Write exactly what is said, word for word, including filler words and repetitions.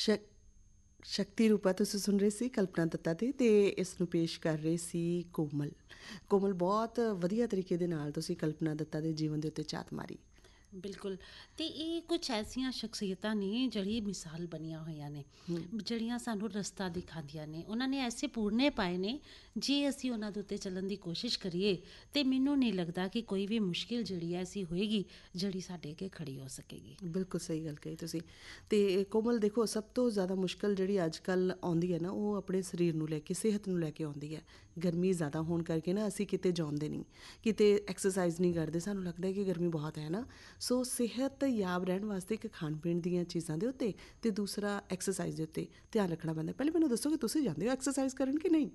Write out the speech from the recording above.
ਸ਼ਕ ਸ਼ਕਤੀ ਰੂਪਾ ਤੁਸੀਂ ਸੁਣ ਰਹੇ ਸੀ ਕਲਪਨਾ ਦੱਤਾ 'ਤੇ ਅਤੇ ਇਸ ਨੂੰ ਪੇਸ਼ ਕਰ ਰਹੇ ਸੀ ਕੋਮਲ। ਕੋਮਲ, ਬਹੁਤ ਵਧੀਆ ਤਰੀਕੇ ਦੇ ਨਾਲ ਤੁਸੀਂ ਕਲਪਨਾ ਦੱਤਾ ਦੇ ਜੀਵਨ ਦੇ ਉੱਤੇ ਝਾਤ ਮਾਰੀ। ਬਿਲਕੁਲ। ਅਤੇ ਇਹ ਕੁਛ ਐਸੀਆਂ ਸ਼ਖਸੀਅਤਾਂ ਨੇ ਜਿਹੜੀ ਮਿਸਾਲ ਬਣੀਆਂ ਹੋਈਆਂ ਨੇ, ਹੂੰ, ਜਿਹੜੀਆਂ ਸਾਨੂੰ ਰਸਤਾ ਦਿਖਾਉਂਦੀਆਂ ਨੇ। ਉਹਨਾਂ ਨੇ ਐਸੇ ਪੂਰਨੇ ਪਾਏ ਨੇ, ਜੇ ਅਸੀਂ ਉਹਨਾਂ ਦੇ ਉੱਤੇ ਚੱਲਣ ਦੀ ਕੋਸ਼ਿਸ਼ ਕਰੀਏ ਤਾਂ ਮੈਨੂੰ ਨਹੀਂ ਲੱਗਦਾ ਕਿ ਕੋਈ ਵੀ ਮੁਸ਼ਕਿਲ ਜਿਹੜੀ ਹੈ ਐਸੀ ਹੋਏਗੀ ਜਿਹੜੀ ਸਾਡੇ ਅੱਗੇ ਖੜੀ ਹੋ ਸਕੇਗੀ। ਬਿਲਕੁਲ ਸਹੀ ਗੱਲ ਕਹੀ ਤੁਸੀਂ। ਅਤੇ ਕੋਮਲ ਦੇਖੋ, ਸਭ ਤੋਂ ਜ਼ਿਆਦਾ ਮੁਸ਼ਕਿਲ ਜਿਹੜੀ ਅੱਜ ਕੱਲ੍ਹ ਆਉਂਦੀ ਹੈ ਨਾ, ਉਹ ਆਪਣੇ ਸਰੀਰ ਨੂੰ ਲੈ ਕੇ, ਸਿਹਤ ਨੂੰ ਲੈ ਕੇ ਆਉਂਦੀ ਹੈ। ਗਰਮੀ ਜ਼ਿਆਦਾ ਹੋਣ ਕਰਕੇ ਨਾ ਅਸੀਂ ਕਿਤੇ ਜਾਂਦੇ ਨਹੀਂ, ਕਿਤੇ ਐਕਸਰਸਾਈਜ਼ ਨਹੀਂ ਕਰਦੇ, ਸਾਨੂੰ ਲੱਗਦਾ ਕਿ ਗਰਮੀ ਬਹੁਤ ਹੈ ਨਾ। ਸੋ ਸਿਹਤ ਯਾਬ ਰਹਿਣ ਵਾਸਤੇ ਇੱਕ ਖਾਣ ਪੀਣ ਦੀਆਂ ਚੀਜ਼ਾਂ ਦੇ ਉੱਤੇ ਅਤੇ ਦੂਸਰਾ ਐਕਸਰਸਾਈਜ਼ ਦੇ ਉੱਤੇ ਧਿਆਨ ਰੱਖਣਾ ਪੈਂਦਾ। ਪਹਿਲੇ ਮੈਨੂੰ ਦੱਸੋ ਕਿ ਤੁਸੀਂ ਜਾਂਦੇ ਹੋ ਐਕਸਰਸਾਈਜ਼ ਕਰਨ ਕਿ ਨਹੀਂ?